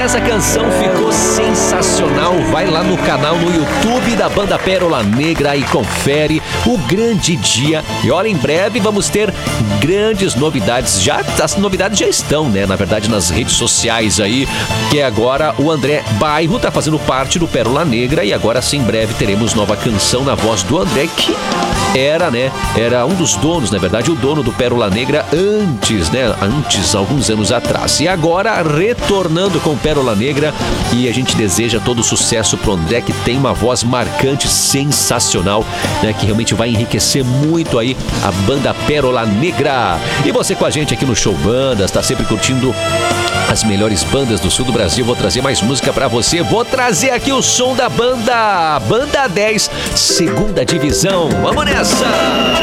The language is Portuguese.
Essa canção ficou sensacional. Vai lá no canal no YouTube da banda Pérola Negra e confere o grande dia. E olha, em breve vamos ter grandes novidades. As novidades já estão, né? Na verdade, nas redes sociais aí. Que agora o André Bairro tá fazendo parte do Pérola Negra. E agora sim, em breve teremos nova canção na voz do André, que era, né? Era um dos donos, na verdade, o dono do Pérola Negra antes, né? Antes, alguns anos atrás. E agora retornando com Pérola Negra, e a gente deseja todo o sucesso pro André, que tem uma voz marcante, sensacional, né? Que realmente vai enriquecer muito aí a banda Pérola Negra. E você com a gente aqui no Show Bandas, tá sempre curtindo as melhores bandas do sul do Brasil. Vou trazer mais música pra você. Vou trazer aqui o som da banda 10, segunda divisão. Vamos nessa!